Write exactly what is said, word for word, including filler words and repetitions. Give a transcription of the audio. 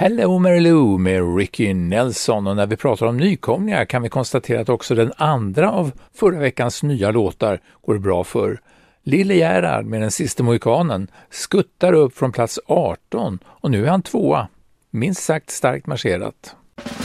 Hello Mary Lou med Ricky Nelson, och när vi pratar om nykomlingar kan vi konstatera att också den andra av förra veckans nya låtar går bra för. Lille Gerhard med Den sista mohikanen skuttar upp från plats arton och nu är han tvåa. Minst sagt starkt marscherat.